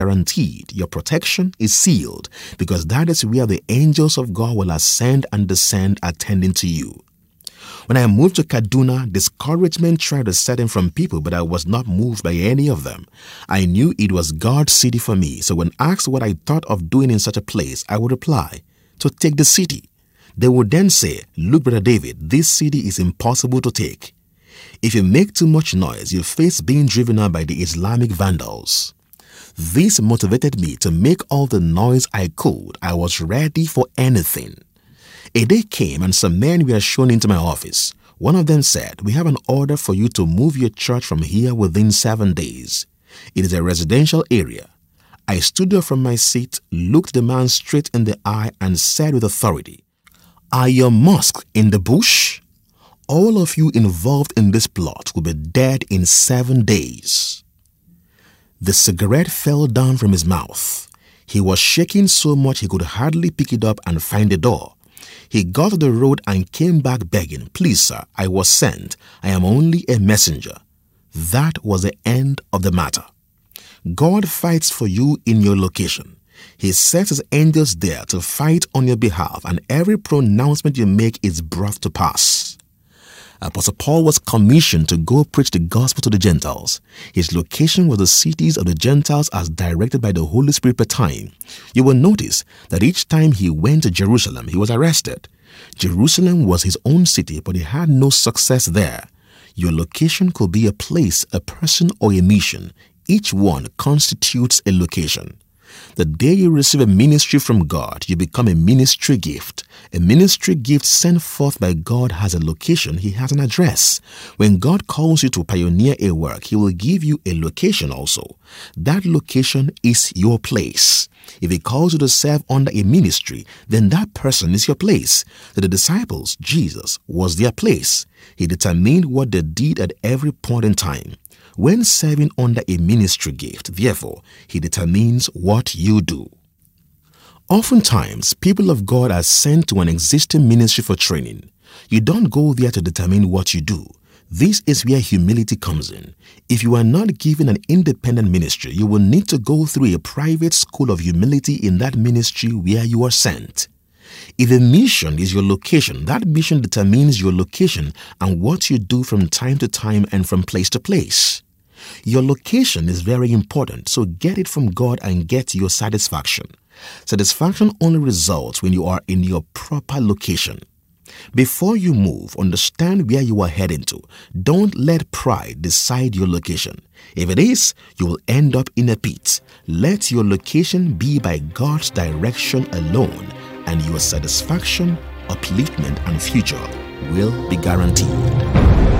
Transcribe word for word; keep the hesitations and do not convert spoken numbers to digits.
guaranteed. Your protection is sealed because that is where the angels of God will ascend and descend attending to you. When I moved to Kaduna, discouragement tried to set in from people, but I was not moved by any of them. I knew it was God's city for me, so when asked what I thought of doing in such a place, I would reply, to take the city. They would then say, look, Brother David, this city is impossible to take. If you make too much noise, you face being driven out by the Islamic vandals. This motivated me to make all the noise I could. I was ready for anything. A day came and some men were shown into my office. One of them said, we have an order for you to move your church from here within seven days. It is a residential area. I stood up from my seat, looked the man straight in the eye and said with authority, are your mosques in the bush? All of you involved in this plot will be dead in seven days. The cigarette fell down from his mouth. He was shaking so much he could hardly pick it up and find the door. He got to the road and came back begging, please sir, I was sent. I am only a messenger. That was the end of the matter. God fights for you in your location. He sets his angels there to fight on your behalf, and every pronouncement you make is brought to pass. Apostle Paul was commissioned to go preach the gospel to the Gentiles. His location was the cities of the Gentiles as directed by the Holy Spirit per time. You will notice that each time he went to Jerusalem, he was arrested. Jerusalem was his own city, but he had no success there. Your location could be a place, a person, or a mission. Each one constitutes a location. The day you receive a ministry from God, you become a ministry gift. A ministry gift sent forth by God has a location, he has an address. When God calls you to pioneer a work, he will give you a location also. That location is your place. If he calls you to serve under a ministry, then that person is your place. To the disciples, Jesus was their place. He determined what they did at every point in time. When serving under a ministry gift, therefore, he determines what you do. Oftentimes, people of God are sent to an existing ministry for training. You don't go there to determine what you do. This is where humility comes in. If you are not given an independent ministry, you will need to go through a private school of humility in that ministry where you are sent. If a mission is your location, that mission determines your location and what you do from time to time and from place to place. Your location is very important, so get it from God and get your satisfaction. Satisfaction only results when you are in your proper location. Before you move, understand where you are heading to. Don't let pride decide your location. If it is, you will end up in a pit. Let your location be by God's direction alone, and your satisfaction, upliftment, and future will be guaranteed.